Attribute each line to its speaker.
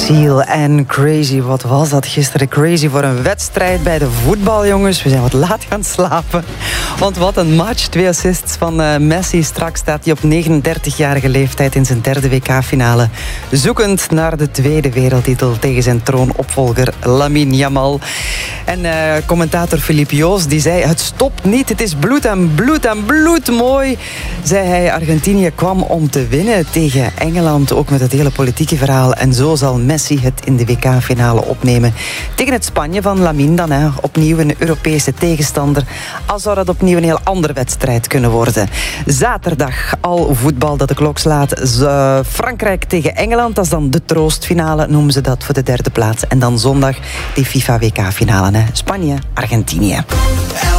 Speaker 1: Seal en Crazy. Wat was dat gisteren? Crazy voor een wedstrijd bij de voetbal, jongens. We zijn wat laat gaan slapen. Want wat een match. 2 assists van Messi. Straks staat hij op 39-jarige leeftijd in zijn 3e WK-finale. Zoekend naar de 2e wereldtitel tegen zijn troonopvolger Lamine Yamal. En commentator Philippe Joos die zei: het stopt niet, het is bloed en bloed en bloed mooi. Zei hij, Argentinië kwam om te winnen tegen Engeland. Ook met het hele politieke verhaal. En zo zal Messi het in de WK-finale opnemen. Tegen het Spanje van Lamine dan. Opnieuw een Europese tegenstander. Al zou dat opnieuw een heel andere wedstrijd kunnen worden. Zaterdag al voetbal dat de klok slaat. Frankrijk tegen Engeland. Dat is dan de troostfinale, noemen ze dat, voor de 3e plaats. En dan zondag die FIFA WK-finale. Spanje, Argentinië.